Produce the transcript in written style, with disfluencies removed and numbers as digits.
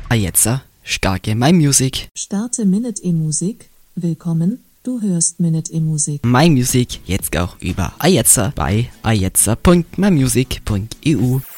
Ajetza, starke My Music. Starte Minute E-Musik. Willkommen, du hörst Minute E-Musik. My Music jetzt auch über Ajetza bei ajetza.mymusic.eu.